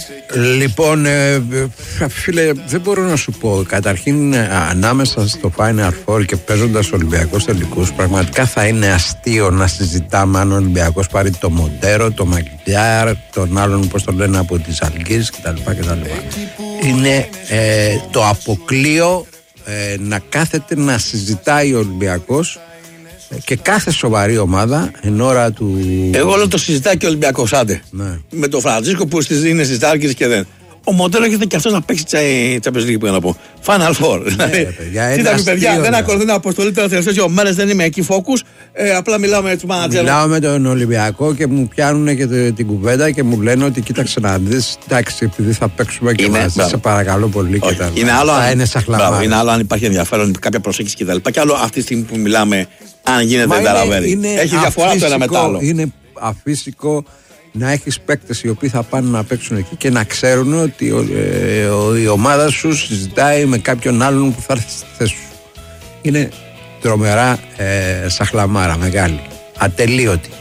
Λοιπόν, φίλε, δεν μπορώ να σου πω. Καταρχήν, ανάμεσα στο Final Four και παίζοντας Ολυμπιακός τελικούς, πραγματικά θα είναι αστείο να συζητάμε αν ο Ολυμπιακός πάρει το Μοντέρο, το Μακλιάρ, τον άλλον, πώς το λένε, από τις Αλγύρες κτλ. Είναι το αποκλείο να κάθεται να συζητάει ο Ολυμπιακός και κάθε σοβαρή ομάδα εν ώρα του. Εγώ όλο το συζητάει και ο Ολυμπιακός, άντε. Ναι. Με τον Φραντζίσκο που είναι στις Τάρκες και δεν. Ο Μοντέρο έρχεται και αυτός να παίξει Champions League που να πω. Final Four. Κοίταξε, παιδιά, δεν ακολουθεί αποστολή τώρα τελευταίες 2 μέρες, δεν είμαι εκεί focus. Απλά μιλάω με τους μάνατζερ. Μιλάω με τον Ολυμπιακό και μου πιάνουν και την κουβέντα και μου λένε ότι κοίταξε να δεις. Εντάξει, επειδή θα παίξουμε και μαζί, σε παρακαλώ πολύ και τα λοιπά. Είναι άλλο αν υπάρχει ενδιαφέρον, κάποια προσέγγιση κτλ. Και άλλο αυτή τη στιγμή που μιλάμε, αν γίνεται ενταραβέρι. Έχει διαφορά το ένα με το άλλο. Είναι αφύσικο να έχεις παίκτες οι οποίοι θα πάνε να παίξουν εκεί και να ξέρουν ότι η ομάδα σου συζητάει με κάποιον άλλον που θα έρθει στη θέση σου. Είναι τρομερά σαχλαμάρα μεγάλη, ατελείωτη.